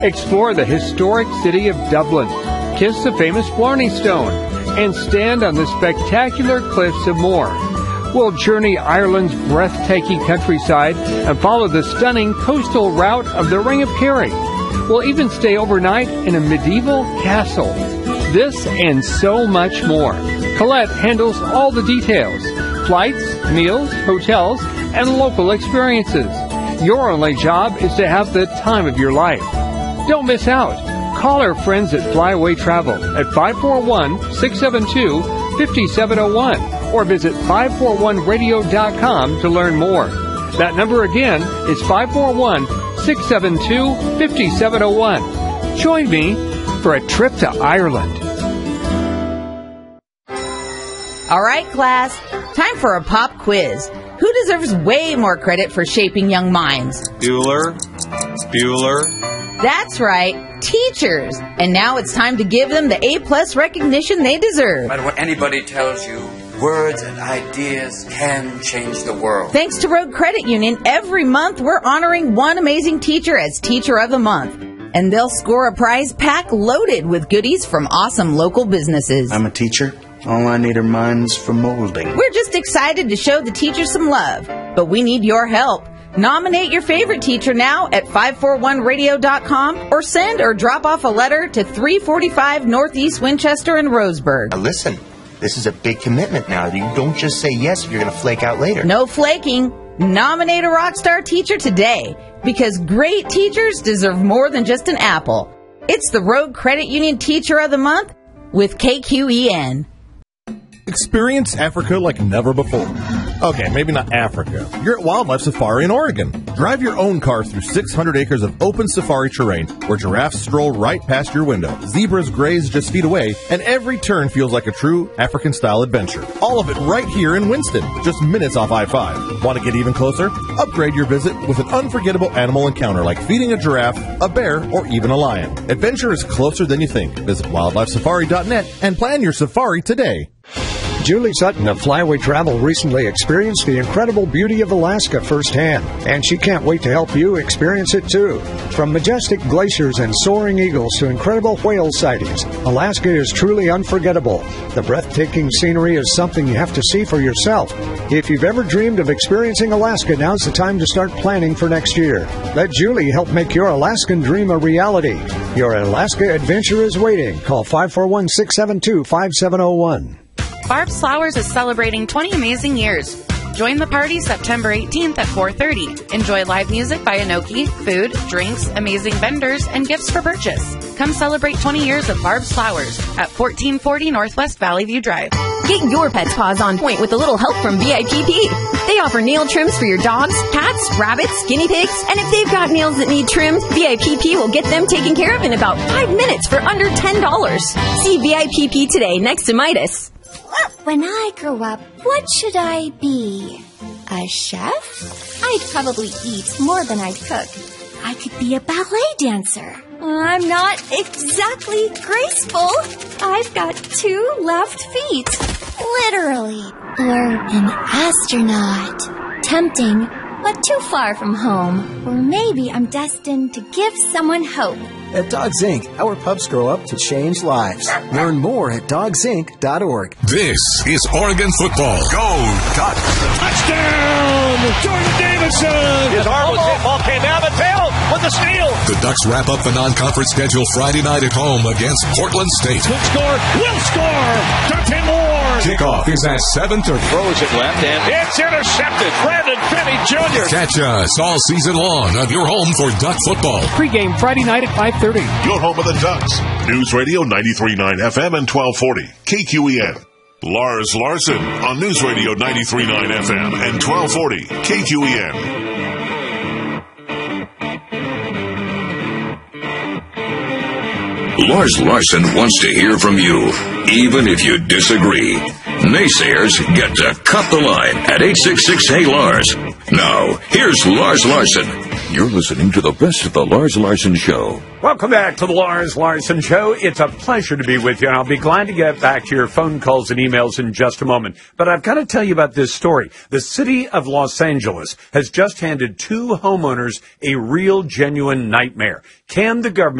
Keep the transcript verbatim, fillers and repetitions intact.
Explore the historic city of Dublin, kiss the famous Blarney Stone, and stand on the spectacular cliffs of Moher. We'll journey Ireland's breathtaking countryside and follow the stunning coastal route of the Ring of Kerry. We'll even stay overnight in a medieval castle. This and so much more. Colette handles all the details: flights, meals, hotels, and local experiences. Your only job is to have the time of your life. Don't miss out. Call our friends at Flyaway Travel at five four one, six seven two, five seven zero one or visit five four one radio dot com to learn more. That number again is five four one, six seven two, five seven zero one. Join me for a trip to Ireland. All right, class, time for a pop quiz. Who deserves way more credit for shaping young minds? Bueller. Bueller. That's right, teachers. And now it's time to give them the A-plus recognition they deserve. No matter what anybody tells you, words and ideas can change the world. Thanks to Road Credit Union, every month we're honoring one amazing teacher as Teacher of the Month. And they'll score a prize pack loaded with goodies from awesome local businesses. I'm a teacher. All I need are minds for molding. We're just excited to show the teachers some love, but we need your help. Nominate your favorite teacher now at five four one radio dot com or send or drop off a letter to three forty-five Northeast Winchester and Roseburg. Now listen, this is a big commitment now. You don't just say yes if you're going to flake out later. No flaking. Nominate a rock star teacher today, because great teachers deserve more than just an apple. It's the Road Credit Union Teacher of the Month with K Q E N. Experience Africa like never before. Okay, maybe not Africa. You're at Wildlife Safari in Oregon. Drive your own car through six hundred acres of open safari terrain where giraffes stroll right past your window, zebras graze just feet away, and every turn feels like a true African-style adventure. All of it right here in Winston, just minutes off I five. Want to get even closer? Upgrade your visit with an unforgettable animal encounter like feeding a giraffe, a bear, or even a lion. Adventure is closer than you think. Visit wildlife safari dot net and plan your safari today. Julie Sutton of Flyaway Travel recently experienced the incredible beauty of Alaska firsthand, and she can't wait to help you experience it too. From majestic glaciers and soaring eagles to incredible whale sightings, Alaska is truly unforgettable. The breathtaking scenery is something you have to see for yourself. If you've ever dreamed of experiencing Alaska, now's the time to start planning for next year. Let Julie help make your Alaskan dream a reality. Your Alaska adventure is waiting. Call five four one, six seven two, five seven zero one. Barb's Flowers is celebrating twenty amazing years. Join the party September eighteenth at four thirty. Enjoy live music by Anoki, food, drinks, amazing vendors, and gifts for purchase. Come celebrate twenty years of Barb's Flowers at fourteen forty Northwest Valley View Drive. Get your pet's paws on point with a little help from V I P P. They offer nail trims for your dogs, cats, rabbits, guinea pigs, and if they've got nails that need trimmed, V I P P will get them taken care of in about five minutes for under ten dollars. See V I P P today next to Midas. When I grow up, what should I be? A chef? I'd probably eat more than I'd cook. I could be a ballet dancer. I'm not exactly graceful. I've got two left feet. Literally. Or an astronaut. Tempting, but too far from home. Or maybe I'm destined to give someone hope. At Dogs Incorporated, our pups grow up to change lives. Learn more at dogs inc dot org. This is Oregon football. Go, Ducks! Touchdown! Jordan Davidson! His arm was hit. Ball came down the tail with the steal. The Ducks wrap up the non-conference schedule Friday night at home against Portland State. Could score, will score! Dante Moore! Kickoff is at seven thirty. Throws it left, and it's intercepted. Brandon Finney Junior Catch us all season long on your home for Duck football. Pre-game Friday night at five thirty. Your home of the Ducks. News Radio ninety-three point nine F M and twelve forty. K Q E N. Lars Larson on News Radio ninety-three point nine F M and twelve forty. K Q E N. Lars Larson wants to hear from you, even if you disagree. Naysayers get to cut the line at eight six six, Hey Lars. Now, here's Lars Larson. You're listening to the best of the Lars Larson Show. Welcome back to the Lars Larson Show. It's a pleasure to be with you, and I'll be glad to get back to your phone calls and emails in just a moment. But I've got to tell you about this story. The city of Los Angeles has just handed two homeowners a real, genuine nightmare. Can the government